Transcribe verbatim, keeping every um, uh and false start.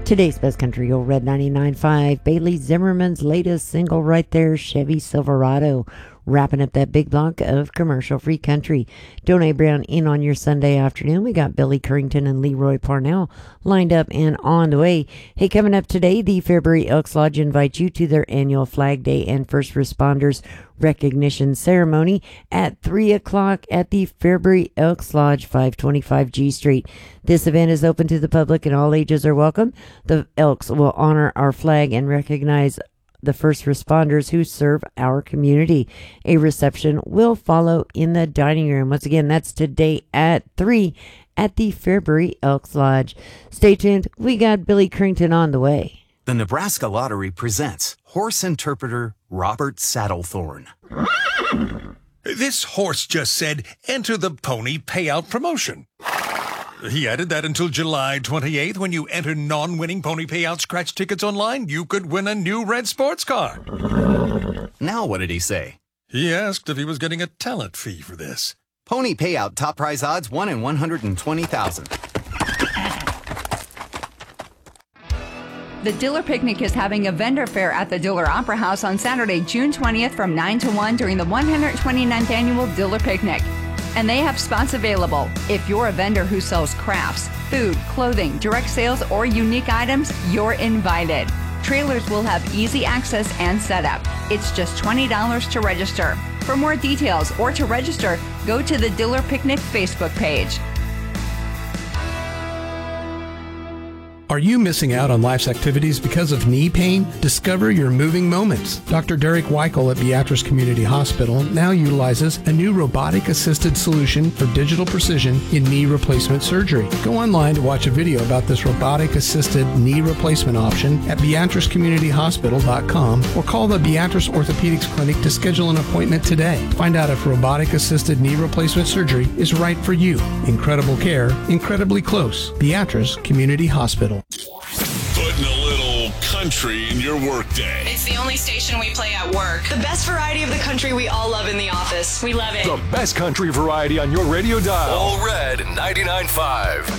Today's best country, Old Red ninety-nine point five. Bailey Zimmerman's latest single right there, Chevy Silverado. Wrapping up that big block of commercial-free country. Donay Brown in on your Sunday afternoon. We got Billy Currington and Leroy Parnell lined up and on the way. Hey, coming up today, the Fairbury Elks Lodge invites you to their annual Flag Day and First Responders Recognition Ceremony at three o'clock at the Fairbury Elks Lodge, five twenty-five G Street. This event is open to the public and all ages are welcome. The Elks will honor our flag and recognize the first responders who serve our community. A reception will follow in the dining room. Once again, that's today at three at the Fairbury Elks Lodge. Stay tuned. We got Billy Currington on the way. The Nebraska Lottery presents horse interpreter Robert Saddlethorn. This horse just said, enter the pony payout promotion. He added that until July twenty-eighth, when you enter non-winning pony payout scratch tickets online, you could win a new red sports car. Now what did he say? He asked if he was getting a talent fee for this. Pony payout top prize odds one in one hundred twenty thousand. The Diller Picnic is having a vendor fair at the Diller Opera House on Saturday, June twentieth from nine to one during the one hundred twenty-ninth Annual Diller Picnic. And they have spots available. If you're a vendor who sells crafts, food, clothing, direct sales, or unique items, you're invited. Trailers will have easy access and setup. It's just twenty dollars to register. For more details or to register, go to the Diller Picnic Facebook page. Are you missing out on life's activities because of knee pain? Discover your moving moments. Doctor Derek Weichel at Beatrice Community Hospital now utilizes a new robotic-assisted solution for digital precision in knee replacement surgery. Go online to watch a video about this robotic-assisted knee replacement option at beatrice community hospital dot com or call the Beatrice Orthopedics Clinic to schedule an appointment today. Find out if robotic-assisted knee replacement surgery is right for you. Incredible care, incredibly close. Beatrice Community Hospital. Putting a little country in your workday. It's the only station we play at work. The best variety of the country we all love in the office. We love it. The best country variety on your radio dial. All Red ninety-nine point five.